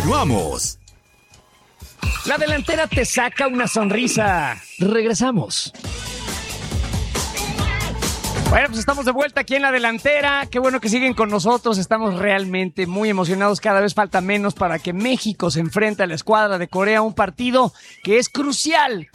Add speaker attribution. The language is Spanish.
Speaker 1: Continuamos.
Speaker 2: La delantera te saca una sonrisa. Regresamos. Bueno, pues estamos de vuelta aquí en la delantera. Qué bueno que siguen con nosotros. Estamos realmente muy emocionados. Cada vez falta menos para que México se enfrente a la escuadra de Corea. Un partido que es crucial.